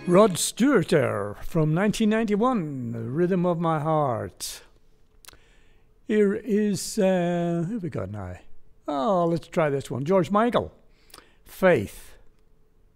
Rod Stewart there from 1991, The Rhythm of My Heart. Here is, who have we got now? Oh, let's try this one. George Michael, Faith.